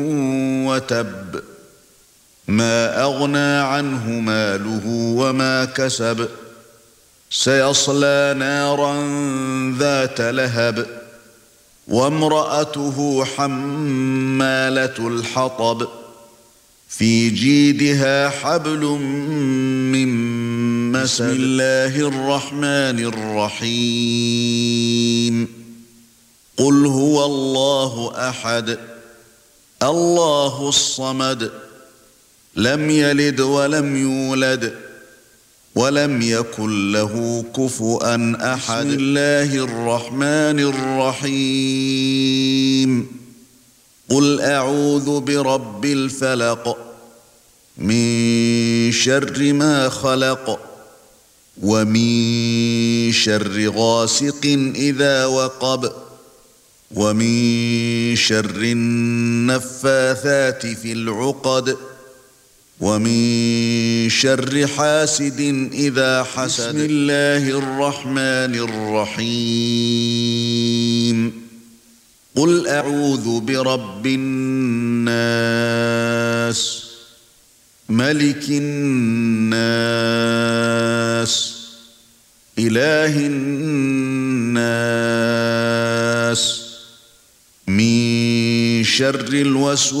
وتب ما أغنى عنه ماله وما كسب سيصلى نارا ذات لهب وامرأته حمالة الحطب في جيدها حبل من مسد بسم الله الرحمن الرحيم قل هو الله أحد الله الصمد لم يلد ولم يولد ولم يكن له كفؤا أحد بسم الله الرحمن الرحيم قل أعوذ برب الفلق من شر ما خلق ومن شر غاسق إذا وقب ومن شر النفاثات في العقد ومن شر حاسد إذا حسد بسم الله الرحمن الرحيم قل أعوذ برب الناس ملك الناس إله الناس من شر الوسواس